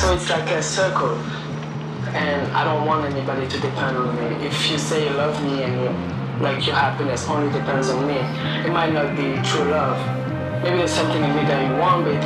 So it's like a circle, and I don't want anybody to depend on me. If you say you love me and like your happiness only depends on me, it might not be true love. Maybe there's something in me that you want, but